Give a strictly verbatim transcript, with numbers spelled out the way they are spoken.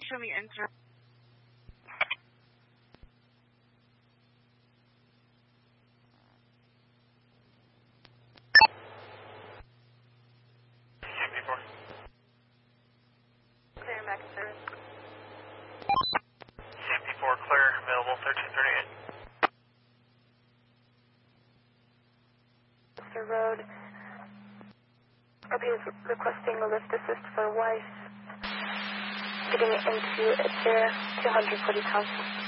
show me enter. fifty-four. Clear, Max service. fifty-four clear, available thirteen thirty-eight. Mister Road. R P is requesting a lift assist for wife. Getting into Adair, two hundred forty Thompson.